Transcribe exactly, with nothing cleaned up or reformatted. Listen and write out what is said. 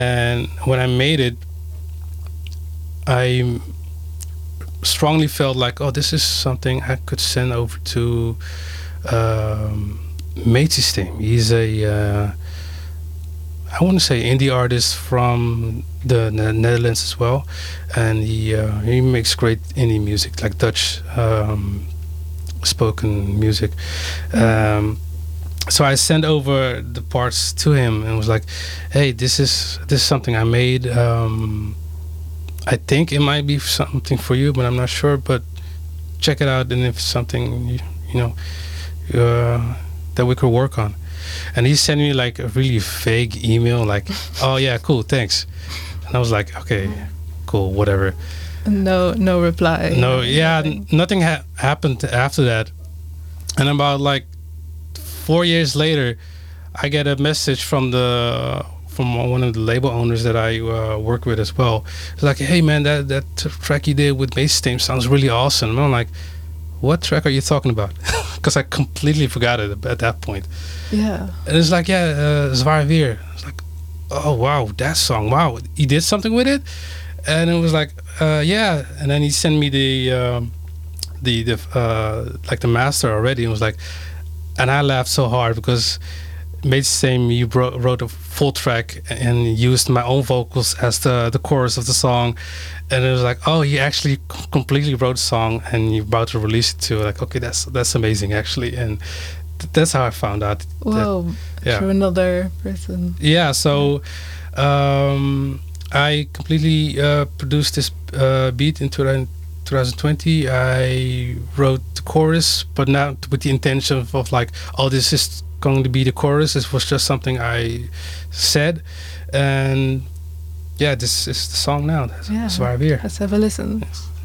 And when I made it, I strongly felt like, oh, this is something I could send over to um, Meetsysteem. He's a, uh, I want to say, indie artist from the Ne- Netherlands as well, and he uh, he makes great indie music, like Dutch um, spoken music. Um, so I sent over the parts to him and was like, "Hey, this is this is something I made. Um, I think it might be something for you, but I'm not sure. But check it out, and if it's something you, you know uh, that we could work on." And he sent me like a really vague email, like, "Oh yeah, cool, thanks." And I was like, "Okay, cool, whatever." No, no reply. No, yeah, nothing. n- nothing ha- happened after that. And about like four years later, I get a message from the from one of the label owners that I uh, work with as well. It's like, "Hey man, that that t- track you did with Meetsysteem sounds really awesome." And I'm like, "What track are you talking about?" Because I completely forgot it at that point. Yeah. And it's like, "Yeah, uh, Zwaar Weer." It's like, "Oh wow, that song! Wow, he did something with it." And it was like, uh, "Yeah." And then he sent me the um, the the uh, like the master already, and was like, and I laughed so hard because Meetsysteem, you bro- wrote a full track and used my own vocals as the the chorus of the song, and it was like, oh, you actually c- completely wrote a song and you're about to release it too. Like, okay, that's that's amazing actually, and th- that's how I found out. Whoa. That, yeah. Through another person. Yeah. So. Um, I completely uh, produced this uh, beat in twenty twenty. I wrote the chorus, but not with the intention of, of like, oh, this is going to be the chorus. This was just something I said, and yeah, this is the song now. Yeah. Zwaar Weer. Let's have a listen. Yes.